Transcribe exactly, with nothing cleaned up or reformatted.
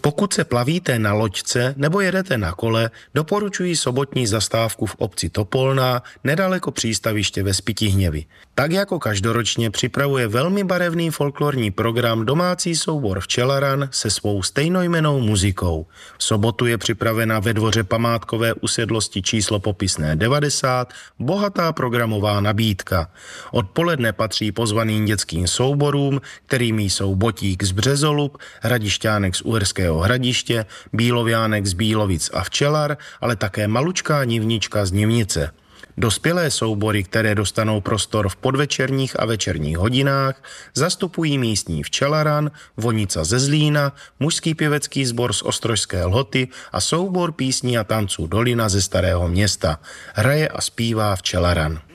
Pokud se plavíte na loďce nebo jedete na kole, doporučuji sobotní zastávku v obci Topolná nedaleko přístaviště ve Spytihněvi. Tak jako každoročně připravuje velmi barevný folklorní program domácí soubor Včelaran se svou stejnojmennou muzikou. V sobotu je připravena ve dvoře památkové usedlosti číslo popisné devadesát bohatá programová nabídka. Odpoledne patří pozvaným dětským souborům, kterými jsou Botík z Březolub, Hradišťánek z Uherského Hradiště, Bíloviánek z Bílovic a Včelar, ale také Malučká Nivnička z Nivnice. Dospělé soubory, které dostanou prostor v podvečerních a večerních hodinách, zastupují místní Včelaran, Vonica ze Zlína, mužský pěvecký sbor z Ostrožské Lhoty a soubor písní a tanců Dolina ze Starého Města. Hraje a zpívá Včelaran.